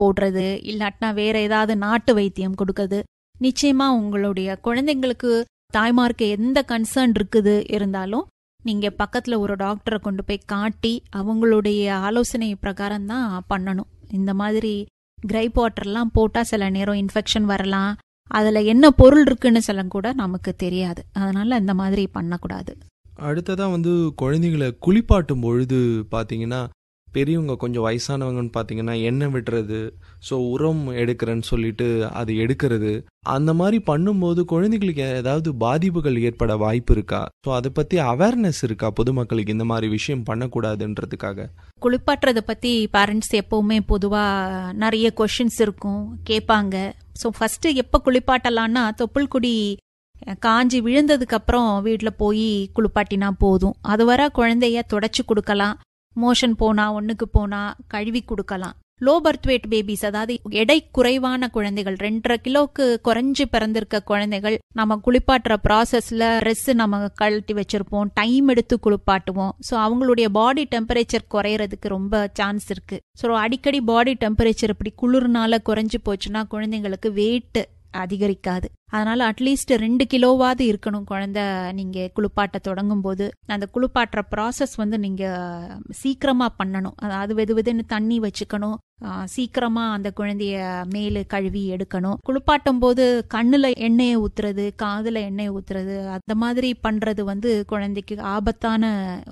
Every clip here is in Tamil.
போடுறது, இல்லாட்டினா வேற ஏதாவது நாட்டு வைத்தியம் கொடுக்கறது. நிச்சயமா உங்களுடைய குழந்தைங்களுக்கு தாய்மார்க்கு எந்த கன்சர்ன் இருக்குது இருந்தாலும் நீங்க பக்கத்துல ஒரு டாக்டரை கொண்டு போய் காட்டி அவங்களுடைய ஆலோசனை பிரகாரம் தான் பண்ணணும். இந்த மாதிரி கிரைப் வாட்டர்லாம் போட்டா சில நேரம் இன்ஃபெக்ஷன் வரலாம், அதுல என்ன பொருள் இருக்குன்னு சில கூட நமக்கு தெரியாது. அதனால இந்த மாதிரி பண்ணக்கூடாது. அடுத்ததா குழந்தைகளை குளிப்பாட்டும் பொழுது பார்த்தீங்கன்னா, பெரியவங்க கொஞ்சம் வயசானவங்கன்னு பார்த்தீங்கன்னா எண்ணெய் விடுறது, ஸோ உரம் எடுக்கிறேன்னு சொல்லிட்டு அது எடுக்கிறது, அந்த மாதிரி பண்ணும்போது குழந்தைகளுக்கு ஏதாவது பாதிப்புகள் ஏற்பட வாய்ப்பு இருக்கா? ஸோ அதை பற்றி அவேர்னஸ் இருக்கா பொதுமக்களுக்கு, இந்த மாதிரி விஷயம் பண்ணக்கூடாதுன்றதுக்காக? குளிப்பாட்டுறதை பற்றி பேரண்ட்ஸ் எப்பவுமே பொதுவாக நிறைய கொஷின்ஸ் இருக்கும், கேட்பாங்க. ஸோ ஃபஸ்ட்டு எப்போ குளிப்பாட்டலான்னா, தொப்புள் கொடி காஞ்சி விழுந்ததுக்கு அப்புறம் வீட்டில் போய் குளிப்பாட்டினா போதும். அது வர குழந்தைய தொடச்சி கொடுக்கலாம், மோஷன் போனா ஒன்றுக்கு போனா கழுவி கொடுக்கலாம். லோ பர்த் வெயிட் பேபிஸ், அதாவது எடை குறைவான குழந்தைகள், 2.5 கிலோக்கு குறைஞ்சு பிறந்திருக்க குழந்தைகள், நம்ம குளிப்பாட்டுற ப்ராசஸ்ல ட்ரெஸ் நம்ம கழட்டி வச்சிருப்போம், டைம் எடுத்து குளிப்பாட்டுவோம். ஸோ அவங்களுடைய பாடி டெம்பரேச்சர் குறையறதுக்கு ரொம்ப சான்ஸ் இருக்கு. ஸோ அடிக்கடி பாடி டெம்பரேச்சர் இப்படி குளிர்னால குறைஞ்சு போச்சுன்னா குழந்தைங்களுக்கு வெயிட் அதிகரிக்காது. அதனால அட்லீஸ்ட் 2 கிலோவாவது இருக்கணும் குழந்தை நீங்க குளிப்பாட்ட தொடங்கும் போது. அந்த குளிப்பாட்டுற ப்ராசஸ் நீங்க சீக்கிரமா பண்ணணும். அதாவது வெதுன்னு தண்ணி வச்சுக்கணும், சீக்கிரமா அந்த குழந்தைய மேலு கழுவி எடுக்கணும். குளிப்பாட்டும் போது கண்ணுல எண்ணெயை ஊத்துறது, காதுல எண்ணெயை ஊத்துறது, அந்த மாதிரி பண்றது குழந்தைக்கு ஆபத்தான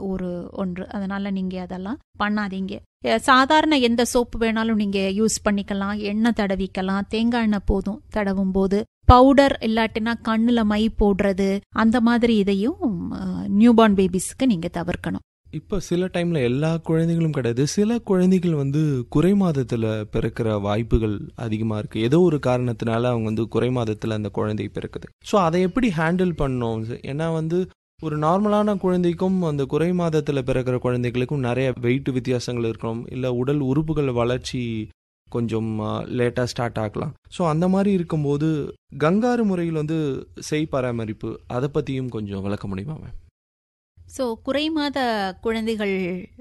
ஒன்று. அதனால நீங்க அதெல்லாம் பண்ணாதீங்க. சாதாரண எந்த சோப்பு வேணாலும் நீங்க யூஸ் பண்ணிக்கலாம், எண்ணெய் தடவிக்கலாம், தேங்காய் எண்ணெய் போதும் தடவும் போது. பவுடர் இல்லாட்டினா கண்ணுல மை போடுறது, அந்த மாதிரி இதையும் நியூபார்ன் பேபிஸ்க்கு நீங்க தவிர்க்கணும். இப்ப சில டைம்ல எல்லா குழந்தைகளும் கிடையாது, சில குழந்தைகள் குறை மாதத்துல பிறக்கிற வாய்ப்புகள் அதிகமா இருக்கு. ஏதோ ஒரு காரணத்தினால அவங்க குறை மாதத்துல அந்த குழந்தை பிறக்குது. ஸோ அதை எப்படி ஹேண்டில் பண்ணணும்? ஏன்னா ஒரு நார்மலான குழந்தைக்கும் அந்த குறை மாதத்துல பிறக்கிற குழந்தைகளுக்கும் நிறைய வெயிட் வித்தியாசங்கள் இருக்கும், இல்ல உடல் உறுப்புகள் வளர்ச்சி கொஞ்சம் லேட்டா ஸ்டார்ட் ஆகலாம். ஸோ அந்த மாதிரி இருக்கும்போது கங்காரு முறையில் செய் பராமரிப்பு, அதை பத்தியும் கொஞ்சம் விளக்க முடியுமா மேம்? ஸோ குறை மாத குழந்தைகள்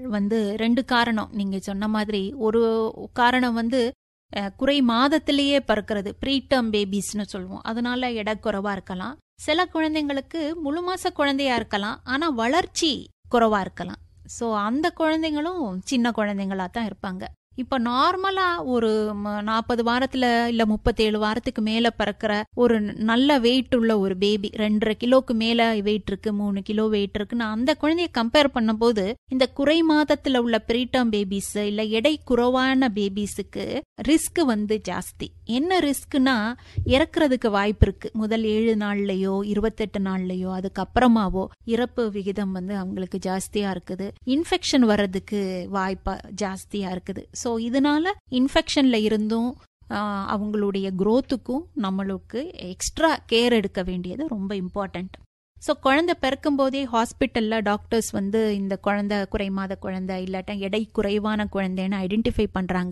2 காரணம் நீங்க சொன்ன மாதிரி. ஒரு காரணம் குறை மாதத்திலேயே பிறக்கிறது, ப்ரீடம் பேபிஸ்னு சொல்லுவோம். அதனால எடை குறைவா இருக்கலாம். சில குழந்தைங்களுக்கு முழு மாச குழந்தையா இருக்கலாம், ஆனா வளர்ச்சி குறைவா இருக்கலாம். ஸோ அந்த குழந்தைங்களும் சின்ன குழந்தைங்களா தான் இருப்பாங்க. இப்ப நார்மலா ஒரு 40 வாரத்துல இல்ல 37 வாரத்துக்கு மேல பிறக்கிற ஒரு நல்ல வெயிட் உள்ள ஒரு பேபி, 2.5 கிலோக்கு மேல வெயிட் இருக்கு, 3 கிலோ வெயிட் இருக்குன்னு அந்த குழந்தைய கம்பேர் பண்ணும் போது இந்த குறை மாதத்துல உள்ள ப்ரீடம் பேபிஸ் இல்ல எடை குறைவான பேபிஸுக்கு ரிஸ்க் ஜாஸ்தி. என்ன ரிஸ்க்னா, இறக்குறதுக்கு வாய்ப்பு இருக்கு. முதல் 7 நாள்லயோ 28 நாள்லயோ அதுக்கப்புறமாவோ இறப்பு விகிதம் அவங்களுக்கு ஜாஸ்தியா இருக்குது. இன்ஃபெக்ஷன் வர்றதுக்கு வாய்ப்பு ஜாஸ்தியா இருக்குது. ஸோ இதனால இன்ஃபெக்ஷன்ல இருந்தும் அவங்களுடைய growthக்கும் நம்மளுக்கு எக்ஸ்ட்ரா கேர் எடுக்க வேண்டியது ரொம்ப இம்பார்ட்டன்ட். ஸோ குழந்தை பிறக்கும் போதே ஹாஸ்பிட்டல்ல டாக்டர்ஸ் இந்த குழந்தை குறைமாத குழந்தை இல்லாட்டா எடை குறைவான குழந்தைன்னு ஐடென்டிஃபை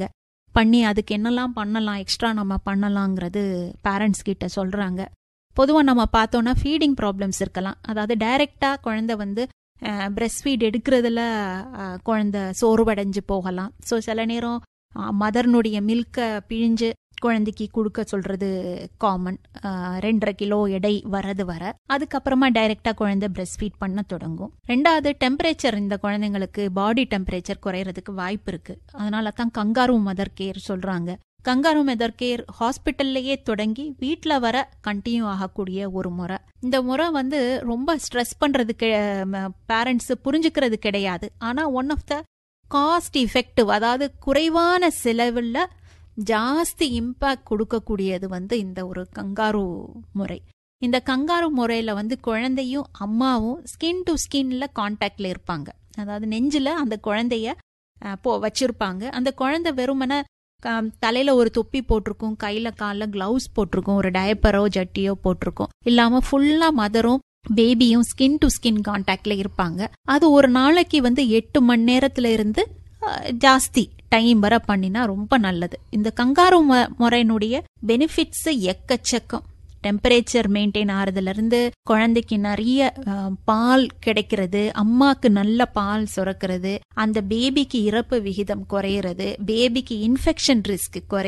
பண்ணி அதுக்கு என்னெல்லாம் பண்ணலாம், எக்ஸ்ட்ரா நம்ம பண்ணலாங்கிறது பேரண்ட்ஸ் கிட்ட சொல்றாங்க. பொதுவாக நம்ம பார்த்தோம்னா ஃபீடிங் ப்ராப்ளம்ஸ் இருக்கலாம். அதாவது டைரக்டா குழந்தை பிரெஸ்ட் ஃபீட் எடுக்கிறதுல குழந்தை சோர்வடைஞ்சு போகலாம். ஸோ சில நேரம் மதர்னுடைய மில்கை பிழிஞ்சு குழந்தைக்கு கொடுக்க சொல்றது காமன். 2.5 கிலோ எடை வரது வர அதுக்கப்புறமா டைரக்டா குழந்தை பிரெஸ்ட் ஃபீட் பண்ண தொடங்கும். 2வது டெம்பரேச்சர், இந்த குழந்தைங்களுக்கு பாடி டெம்பரேச்சர் குறையறதுக்கு வாய்ப்பு இருக்கு. அதனால தான் கங்காரு மதர் கேர் சொல்றாங்க. கங்காரு மதர் கேர் ஹாஸ்பிட்டல்லையே தொடங்கி வீட்டுல வர கண்டினியூ ஆகக்கூடிய ஒரு முறை. இந்த முறை ரொம்ப ஸ்ட்ரெஸ் பண்றதுக்கு பேரண்ட்ஸ் புரிஞ்சுக்கிறது கிடையாது. ஆனா one of the cost effective, அதாவது குறைவான செலவுல ஜாஸ்தி இம்பாக்ட் கொடுக்கக்கூடியது இந்த ஒரு கங்காரு முறை. இந்த கங்காரு முறையில குழந்தையும் அம்மாவும் ஸ்கின் டு ஸ்கின்ல கான்டாக்ட்ல இருப்பாங்க. அதாவது நெஞ்சில அந்த குழந்தைய வச்சிருப்பாங்க. அந்த குழந்தை வெறுமன தலையில ஒரு தொப்பி போட்டிருக்கும், கையில காலில் கிளவுஸ் போட்டிருக்கும், ஒரு டயப்பரோ ஜட்டியோ போட்டிருக்கும். இல்லாம ஃபுல்லா மதரும் பேபியும் ஸ்கின் டு ஸ்கின் கான்டாக்ட்ல இருப்பாங்க. அது ஒரு நாளைக்கு 8 மணி நேரத்துல இருந்து ஜாஸ்தி டைம் வர பண்ணினா ரொம்ப நல்லது. இந்த கங்காரு முறையினுடைய பெனிஃபிட்ஸ் எக்கச்சக்கம். டெம்பரேச்சர் மெயின்டைன் ஆறதுல இருந்து குழந்தைக்கு நிறைய பால் கிடைக்கிறது, அம்மாக்கு நல்ல பால் சுரக்கிறது, அந்த பேபிக்கு இறப்பு விகிதம் குறையிறது, பேபிக்கு இன்ஃபெக்ஷன் ரிஸ்க் குறை